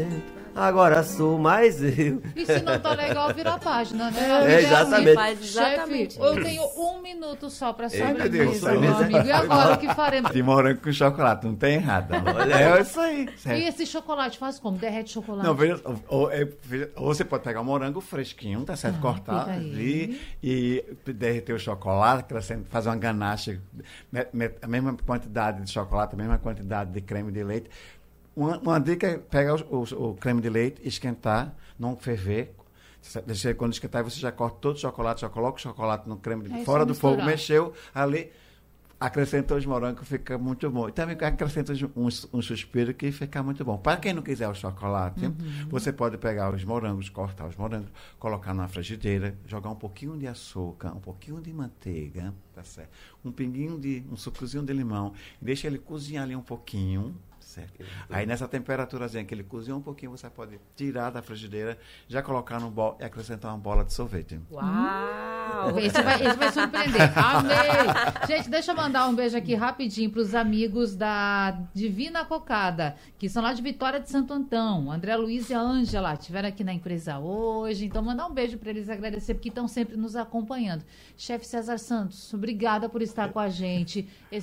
vento, agora sou mais eu. E se não tá legal, vira a página, né? Exatamente. Chefe, eu tenho 1 minuto só pra Eita, Deus, sobremesa, meu amigo. E agora o que faremos? De morango com chocolate, não tem errado. Olha. É isso aí. E esse chocolate faz como? Derrete chocolate? Não, veja, ou você pode pegar um morango fresquinho, tá certo? Cortar fica aí. ali e derreter o chocolate, fazer uma ganache, a mesma quantidade de chocolate, a mesma quantidade de creme de leite. Uma dica é pegar o creme de leite, esquentar, não ferver. Deixa quando esquentar, você já corta todo o chocolate, já coloca o chocolate no creme de leite, fora do fogo, mexeu ali. Acrescentou os morangos, fica muito bom. E também acrescenta um suspiro que fica muito bom. Para quem não quiser o chocolate, você pode pegar os morangos, cortar os morangos, colocar na frigideira, jogar um pouquinho de açúcar, um pouquinho de manteiga, tá certo? Um sucozinho de limão, e deixa ele cozinhar ali um pouquinho, certo? Aí nessa temperatuраzinha que ele cozinha um pouquinho, você pode tirar da frigideira, já colocar no bol e acrescentar uma bola de sorvete. Uau! Esse vai surpreender. Amei! Gente, deixa eu mandar um beijo aqui rapidinho para os amigos da Divina Cocada, que são lá de Vitória de Santo Antão. André Luiz e a Ângela estiveram aqui na empresa hoje. Então, mandar um beijo para eles, agradecer, porque estão sempre nos acompanhando. Chefe César Santos, obrigada por estar com a gente.